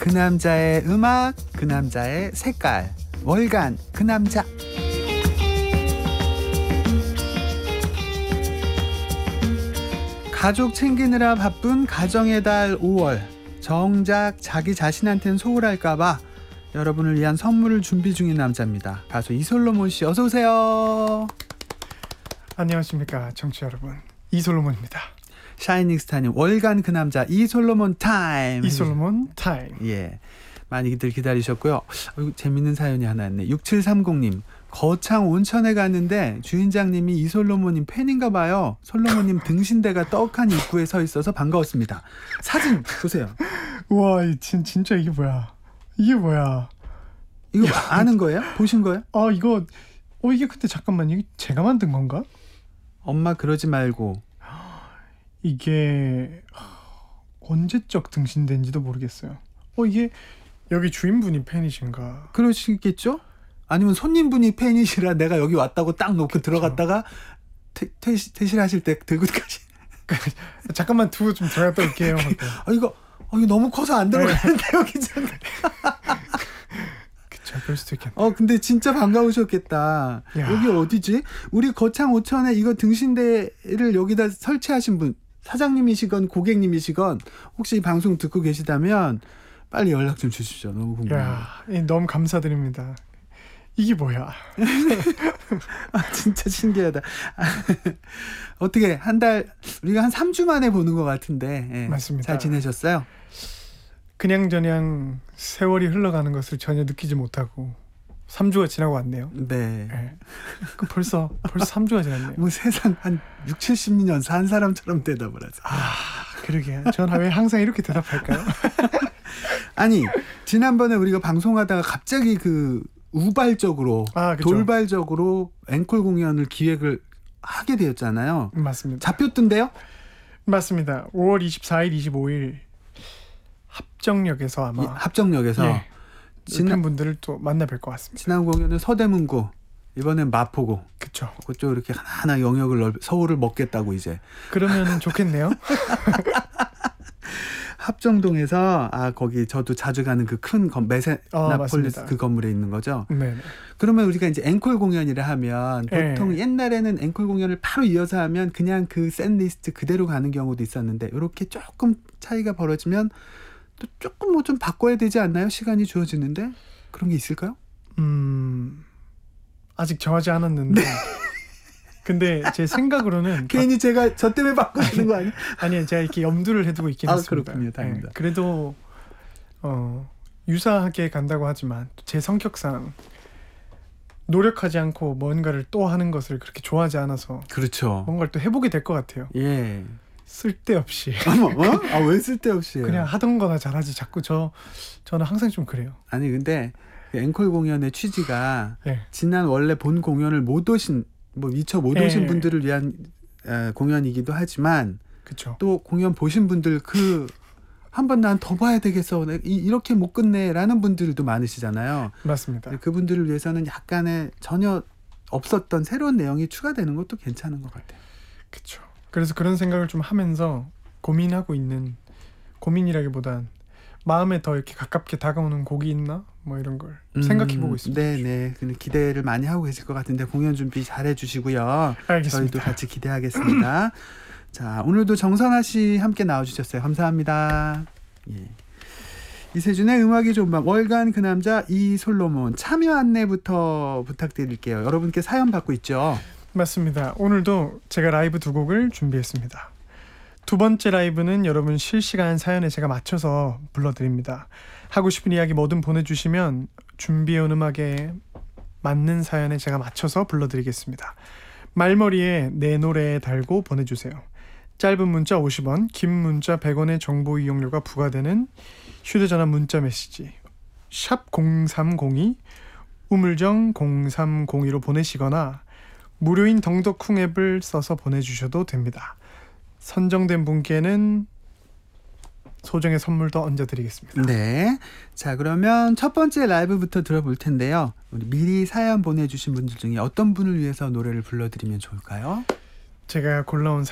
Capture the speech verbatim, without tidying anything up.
그 남자의 음악, 그 남자의 색깔. 월간 그 남자. 가족 챙기느라 바쁜 가정의 달 오월. 정작 자기 자신한테는 소홀할까봐 여러분을 위한 선물을 준비 중인 남자입니다. 가수 이솔로몬 씨, 어서 오세요. 안녕하십니까 청취자 여러분, 이솔로몬입니다. 샤이닝스타님, 월간 그 남자 이솔로몬 타임. 이솔로몬 타임. 예, 많이들 기다리셨고요. 어, 재밌는 사연이 하나 있네. 육칠삼공님, 거창 온천에 갔는데 주인장님이 이솔로몬님 팬인가 봐요. 솔로몬님 등신대가 떡하니 입구에 서 있어서 반가웠습니다. 사진 보세요. 우와, 진, 진짜 이게 뭐야? 이게 뭐야? 이거 아는 거예요? 보신 거예요? 아 이거 어 이게 근데 잠깐만, 이게 제가 만든 건가? 엄마 그러지 말고. 이게 언제적 등신대인지도 모르겠어요. 어 이게 여기 주인분이 팬이신가? 그러시겠죠? 아니면 손님분이 팬이시라 내가 여기 왔다고 딱 놓고 그쵸. 들어갔다가 퇴, 퇴, 퇴실하실 때 들고 가시. 잠깐만 두고 좀 들어갔다 올게요. 아 이거 어, 이거 너무 커서 안 들어가는데 네. 여기 좀. 그쵸, 그럴 수도 있겠네. 어 근데 진짜 반가우셨겠다. 야. 여기 어디지? 우리 거창 오천에 이거 등신대를 여기다 설치하신 분, 사장님이시건 고객님이시건 혹시 이 방송 듣고 계시다면 빨리 연락 좀 주십시오. 너무 궁금해요. 야, 너무 감사드립니다. 이게 뭐야? 아, 진짜 신기하다. 어떻게 한 달, 우리가 한 삼 주 만에 보는 것 같은데. 예. 맞습니다. 잘 지내셨어요? 그냥저냥 세월이 흘러가는 것을 전혀 느끼지 못하고 삼 주가 지나고 왔네요. 네. 네. 벌써 벌써 삼 주가 지났네요. 뭐 세상 한 육, 칠십 년 산 사람처럼 대답을 하죠. 아, 그러게. 저는 왜 항상 이렇게 대답할까요? 아니, 지난번에 우리가 방송하다가 갑자기 그 우발적으로, 아, 돌발적으로 앵콜 공연을 기획을 하게 되었잖아요. 맞습니다. 잡혔던데요? 맞습니다. 오월 이십사일, 이십오일 합정역에서 아마 예, 합정역에서 예, 지난 팬분들을 또 만나 뵐 것 같습니다. 지난 공연은 서대문구, 이번엔 마포구. 그렇죠. 그쪽 이렇게 하나하나 영역을 넓, 서울을 먹겠다고 이제. 그러면 좋겠네요. 합정동에서 아 거기 저도 자주 가는 그 큰 메세나폴리스 아, 그 건물에 있는 거죠. 네. 그러면 우리가 이제 앵콜 공연이라 하면 네. 보통 옛날에는 앵콜 공연을 바로 이어서 하면 그냥 그 셋 리스트 그대로 가는 경우도 있었는데 이렇게 조금 차이가 벌어지면 또 조금 뭐 좀 바꿔야 되지 않나요? 시간이 주어지는데 그런 게 있을까요? 음, 아직 정하지 않았는데. 근데 제 생각으로는 괜히 제가 저 때문에 바꾸시는 거 아니에요? 아니요, 제가 이렇게 염두를 해두고 있긴 아, 했습니다. 그렇군요. 다행이다. 네, 그래도 어, 유사하게 간다고 하지만 제 성격상 노력하지 않고 뭔가를 또 하는 것을 그렇게 좋아하지 않아서 그렇죠. 뭔가를 또 해보게 될 것 같아요. 예. 쓸데없이 어머, 어? 아, 왜 쓸데없이 해요? 그냥 하던 거나 잘하지. 자꾸 저 저는 항상 좀 그래요. 아니 근데 그 앵콜 공연의 취지가 네. 지난 원래 본 공연을 못 오신 뭐 미처 못 오신 예. 분들을 위한 어, 공연이기도 하지만 그렇죠. 또 공연 보신 분들 그 한 번 난 더 봐야 되겠어 이, 이렇게 못 끝내라는 분들도 많으시잖아요. 맞습니다. 그분들을 위해서는 약간의 전혀 없었던 새로운 내용이 추가되는 것도 괜찮은 것 같아요. 그렇죠. 그래서 그런 생각을 좀 하면서 고민하고 있는, 고민이라기보단 마음에 더 이렇게 가깝게 다가오는 곡이 있나? 뭐 이런 걸 음, 생각해보고 있습니다. 네네. 기대를 많이 하고 계실 것 같은데 공연 준비 잘 해주시고요. 알겠습니다. 저희도 같이 기대하겠습니다. 자, 오늘도 정선아 씨 함께 나와주셨어요. 감사합니다. 예. 이세준의 음악이 좋은 밤, 월간 그 남자 이솔로몬 참여 안내부터 부탁드릴게요. 여러분께 사연 받고 있죠. 맞습니다. 오늘도 제가 라이브 두 곡을 준비했습니다. 두 번째 라이브는 여러분 실시간 사연에 제가 맞춰서 불러드립니다. 하고 싶은 이야기 뭐든 보내주시면 준비해온 음악에 맞는 사연에 제가 맞춰서 불러드리겠습니다. 말머리에 내 노래 달고 보내주세요. 짧은 문자 오십 원, 긴 문자 백 원의 정보 이용료가 부과되는 휴대전화 문자 메시지 샵 공삼공이 우물정 공삼공이로 보내시거나 무료인 덩덕쿵 앱을 써서 보내주셔도 됩니다. 선정된 분께는 소정의 선물도 얹어드리겠습니다. 네. 자, 그러면 첫 번째 라이브부터 들어볼 텐데요. 우리 미리 사연 보내주신 분들 중에 어떤 분을 위해서 노래를 불러드리면 좋을까요? 제가 골라온